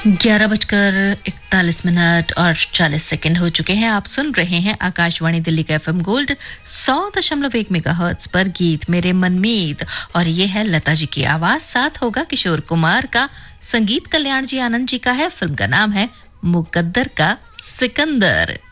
11:41 और 40 हो चुके हैं। आप सुन रहे हैं आकाशवाणी दिल्ली का एफएम गोल्ड 100.1 मेगाहर्ट्ज पर गीत मेरे मनमीत, और ये है लता जी की आवाज, साथ होगा किशोर कुमार का, संगीत कल्याण जी आनंद जी का है। फिल्म का नाम है मुकद्दर का सिकंदर।